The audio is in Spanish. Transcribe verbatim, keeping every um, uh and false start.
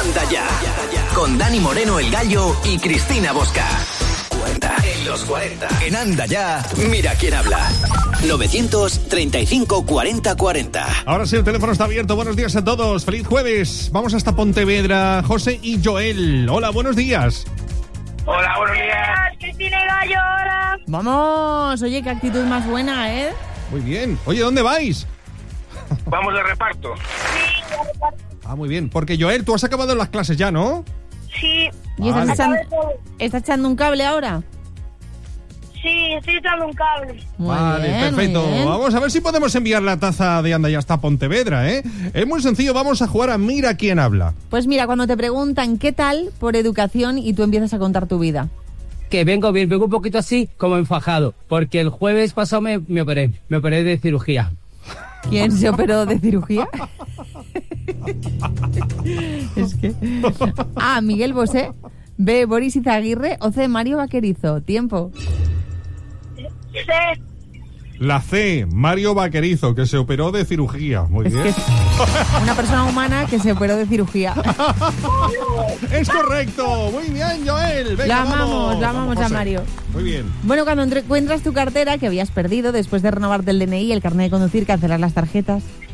Anda Ya, con Dani Moreno el Gallo y Cristina Bosca. cuarenta en los cuarenta. En Anda Ya, mira quién habla. novecientos treinta y cinco cuarenta cuarenta. Ahora sí, el teléfono está abierto. Buenos días a todos. Feliz jueves. Vamos hasta Pontevedra. José y Joel. Hola, buenos días. Hola, buenos días. Cristina y Gallo, hola. Vamos, oye, qué actitud más buena, ¿eh? Muy bien. Oye, ¿dónde vais? Vamos de reparto. Sí, Ah, muy bien. Porque Joel, tú has acabado las clases ya, ¿no? sí. ¿Y estás Vale. echando, estás echando un cable ahora? Sí, estoy echando un cable. Muy Vale, bien, perfecto. muy bien. Vamos a ver si podemos enviar la taza de Anda Ya hasta Pontevedra, ¿eh? Es muy sencillo, vamos a jugar a Mira quién habla. Pues mira, cuando te preguntan qué tal por educación y tú empiezas a contar tu vida. Que vengo bien, vengo un poquito así como enfajado, porque el jueves pasado me, me operé, me operé de cirugía. ¿Quién se operó de cirugía? Es que... A, Miguel Bosé. B, Boris Izaguirre. O C, Mario Vaquerizo. Tiempo. Sí. La C, Mario Vaquerizo, que se operó de cirugía. Muy Es bien. que es una persona humana que se operó de cirugía. Es correcto. Muy bien, Joel. Venga, La amamos, vamos. la amamos a José. Mario. Muy bien. Bueno, cuando entre- encuentras tu cartera que habías perdido después de renovarte el D N I, el carnet de conducir, cancelar las tarjetas.